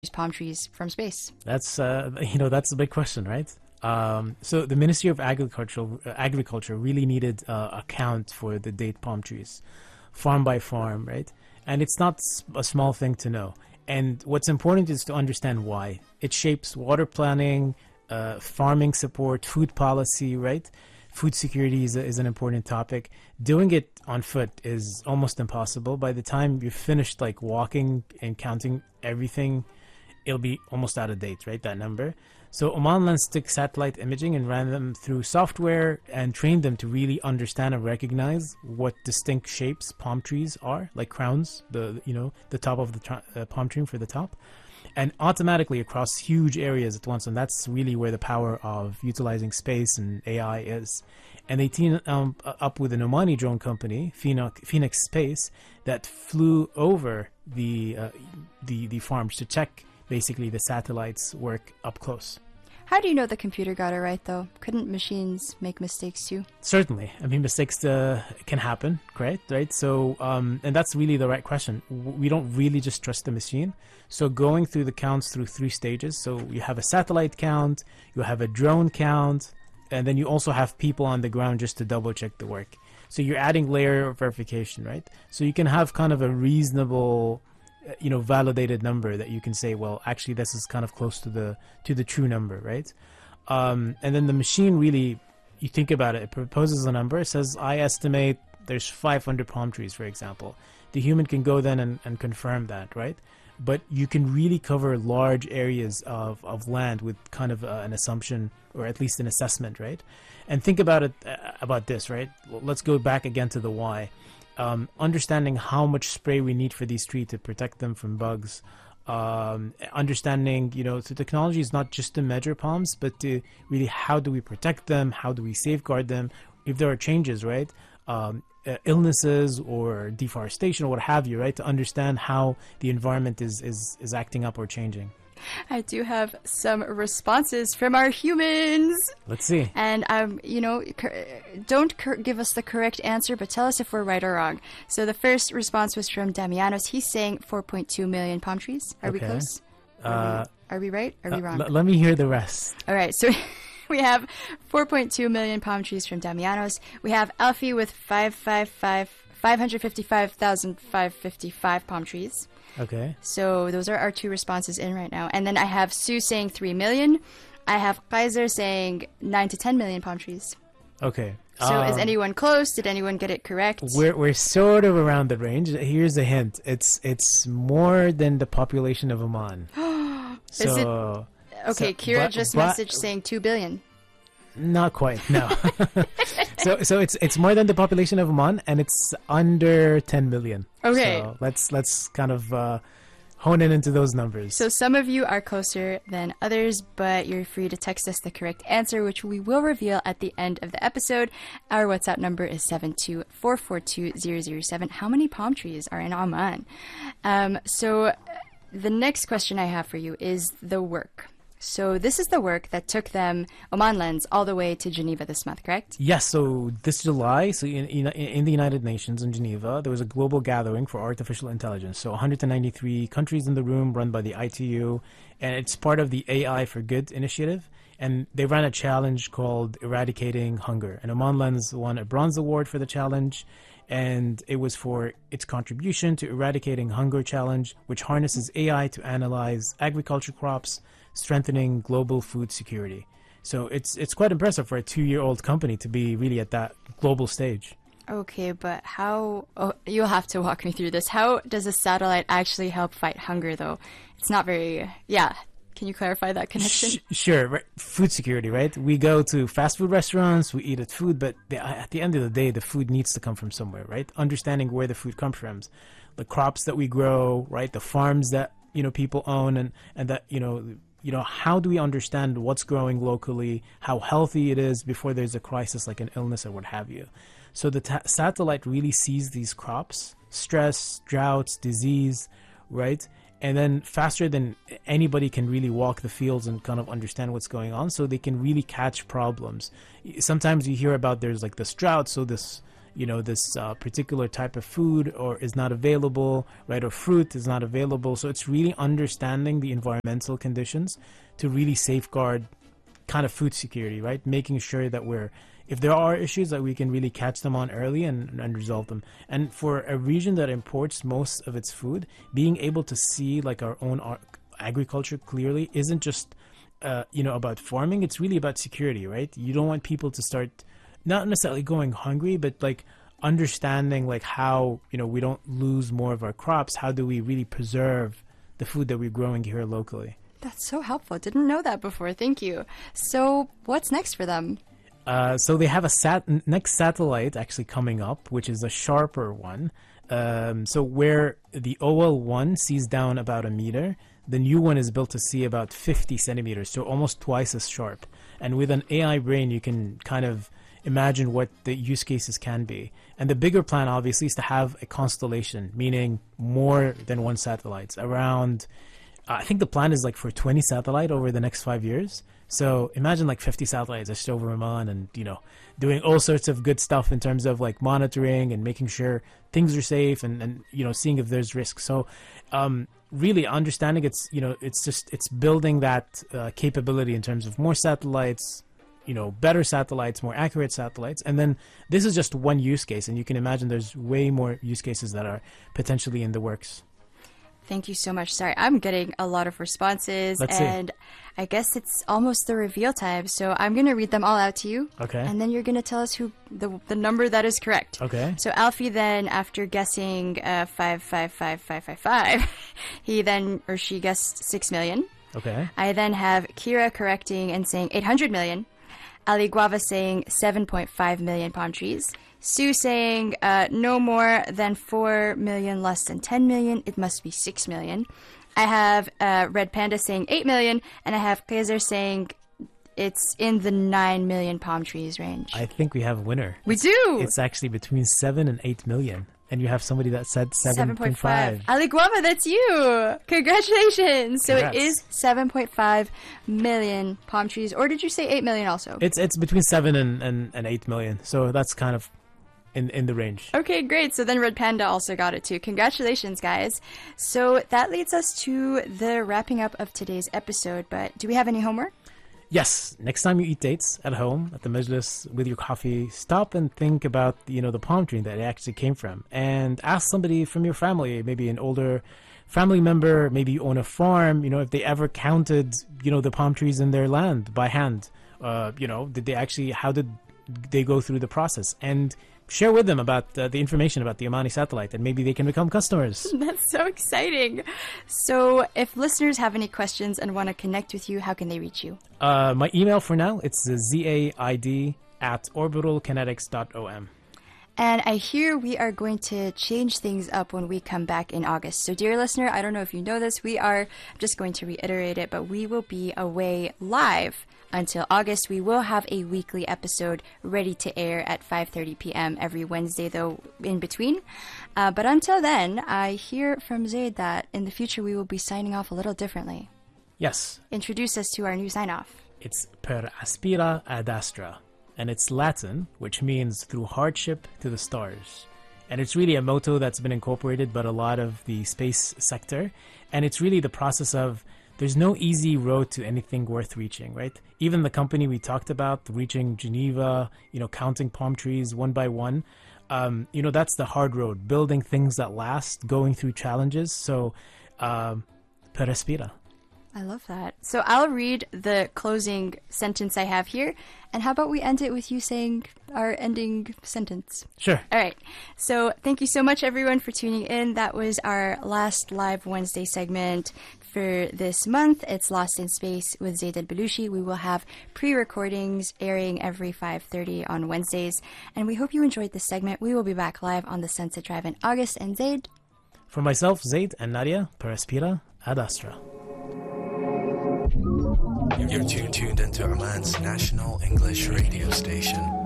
palm trees from space? That's that's a big question, right? So the Ministry of Agriculture really needed a count for the date palm trees, farm by farm, right? And it's not a small thing to know. And what's important is to understand why. It shapes water planning, farming support, food policy, right? Food security is an important topic. Doing it on foot is almost impossible. By the time you're finished like walking and counting everything, it'll be almost out of date, right? That number. So Oman Lens took satellite imaging and ran them through software and trained them to really understand and recognize what distinct shapes palm trees are, like crowns, the top of the palm tree for the top, and automatically across huge areas at once. And that's really where the power of utilizing space and AI is. And they teamed up with an Omani drone company, Phoenix Space, that flew over the farms to check basically the satellites work up close. How do you know the computer got it right, though? Couldn't machines make mistakes too? Certainly. I mean, mistakes can happen, correct? Right? So, and that's really the right question. We don't really just trust the machine. So going through the counts through 3 stages. So you have a satellite count, you have a drone count, and then you also have people on the ground just to double check the work. So you're adding layer of verification, right? So you can have kind of a reasonable validated number that you can say, well, actually this is kind of close to the true number, right? And then the machine really, you think about it, it proposes a number. It says, I estimate there's 500 palm trees, for example. The human can go then and confirm that, right? But you can really cover large areas of land with kind of an assumption, or at least an assessment, right? And think about it, about this, right? Well, let's go back again to the why. Understanding how much spray we need for these trees to protect them from bugs. Understanding, the technology is not just to measure palms, but to really how do we protect them? How do we safeguard them? If there are changes, right? Illnesses or deforestation or what have you, right? To understand how the environment is acting up or changing. I do have some responses from our humans. Let's see. And, don't give us the correct answer, but tell us if we're right or wrong. So the first response was from Damianos. He's saying 4.2 million palm trees. Are we close? Are we right? Are we wrong? Let me hear the rest. All right. So we have 4.2 million palm trees from Damianos. We have Alfie with 555,555 palm trees. Okay. So those are our 2 responses in right now. And then I have Sue saying 3 million. I have Kaiser saying 9 to 10 million palm trees. Okay. So is anyone close? Did anyone get it correct? We're sort of around the range. Here's a hint. It's more than the population of Oman. Okay, Kira just messaged saying 2 billion. Not quite, no. So it's more than the population of Oman, and it's under 10 million. Okay. So let's kind of hone in into those numbers. So some of you are closer than others, but you're free to text us the correct answer, which we will reveal at the end of the episode. Our WhatsApp number is 724420007. How many palm trees are in Oman? So the next question I have for you is the work. So this is the work that took them, Oman Lens, all the way to Geneva this month, correct? Yes, so this July, so in the United Nations in Geneva, there was a global gathering for artificial intelligence. So 193 countries in the room, run by the ITU, and it's part of the AI for Good initiative. And they ran a challenge called Eradicating Hunger. And Oman Lens won a bronze award for the challenge. And it was for its contribution to Eradicating Hunger Challenge, which harnesses AI to analyze agriculture crops, strengthening global food security. So it's quite impressive for a 2-year-old company to be really at that global stage. Okay, but how... Oh, you'll have to walk me through this. How does a satellite actually help fight hunger, though? It's not very... Yeah. Can you clarify that connection? Sure. Right. Food security, right? We go to fast food restaurants, we eat at food, but at the end of the day, the food needs to come from somewhere, right? Understanding where the food comes from, the crops that we grow, right? The farms that, people own, and that, how do we understand what's growing locally, how healthy it is before there's a crisis like an illness or what have you. So the satellite really sees these crops, stress, droughts, disease, right? And then faster than anybody can really walk the fields and kind of understand what's going on, so they can really catch problems. Sometimes you hear about there's like this drought, so this this particular type of food or is not available, right, or fruit is not available. So it's really understanding the environmental conditions to really safeguard kind of food security, right? Making sure that if there are issues, that we can really catch them on early and resolve them. And for a region that imports most of its food, being able to see like our own agriculture clearly isn't just about farming. It's really about security, right? You don't want people to start not necessarily going hungry, but like understanding like how we don't lose more of our crops. How do we really preserve the food that we're growing here locally? That's so helpful. Didn't know that before. Thank you. So what's next for them? So they have a next satellite actually coming up, which is a sharper one. So where the OL1 sees down about 1 meter, the new one is built to see about 50 centimeters, so almost twice as sharp. And with an AI brain, you can kind of imagine what the use cases can be. And the bigger plan, obviously, is to have a constellation, meaning more than one satellite. Around, I think the plan is like for 20 satellite over the next 5 years. So imagine like 50 satellites just over Oman and, doing all sorts of good stuff in terms of like monitoring and making sure things are safe and seeing if there's risk. So really understanding it's building that capability in terms of more satellites, better satellites, more accurate satellites. And then this is just one use case. And you can imagine there's way more use cases that are potentially in the works. Thank you so much. Sorry, I'm getting a lot of responses. Let's see. I guess it's almost the reveal time. So I'm going to read them all out to you. Okay. And then you're going to tell us who the number that is correct. Okay. So Alfie then, after guessing 5555555, he then or she guessed 6 million. Okay. I then have Kira correcting and saying 800 million. Ali Guava saying 7.5 million palm trees. Sue saying no more than 4 million, less than 10 million. It must be 6 million. I have Red Panda saying 8 million, and I have Kaiser saying it's in the 9 million palm trees range. I think we have a winner. We do! It's actually between 7 and 8 million. And you have somebody that said 7.5. Ali Guava, that's you! Congratulations! So Congrats. It is 7.5 million palm trees. Or did you say 8 million also? It's between 7 and 8 million. So that's kind of in the range. Okay, great. So then Red Panda also got it too. Congratulations, guys. So that leads us to the wrapping up of today's episode. But do we have any homework? Yes. Next time you eat dates at home, at the majlis, with your coffee, stop and think about, the palm tree that it actually came from. And ask somebody from your family, maybe an older family member, maybe you own a farm, if they ever counted, the palm trees in their land by hand. How did they go through the process? And share with them about the information about the Omani satellite, and maybe they can become customers. That's so exciting. So if listeners have any questions and want to connect with you, how can they reach you? My email for now, it's zaid@orbitalkinetics.om. And I hear we are going to change things up when we come back in August. So dear listener, I don't know if you know this, I'm just going to reiterate it, but we will be away live until August. We will have a weekly episode ready to air at 5:30 p.m. every Wednesday, though, in between. But until then, I hear from Zaid that in the future we will be signing off a little differently. Yes. Introduce us to our new sign-off. It's per aspera ad astra, and it's Latin, which means through hardship to the stars. And it's really a motto that's been incorporated by a lot of the space sector. And it's really the process of there's no easy road to anything worth reaching, right? Even the company we talked about, reaching Geneva, counting palm trees one by one, that's the hard road, building things that last, going through challenges. So, per aspera. I love that. So I'll read the closing sentence I have here. And how about we end it with you saying our ending sentence? Sure. All right. So thank you so much, everyone, for tuning in. That was our last live Wednesday segment for this month. It's Lost in Space with Zaid Al-Balushi. We will have pre-recordings airing every 5:30 on Wednesdays. And we hope you enjoyed this segment. We will be back live on the Sunset Drive in August. And Zaid? For myself, Zaid, and Nadia, per aspera ad astra. You're tuned into Oman's national English radio station.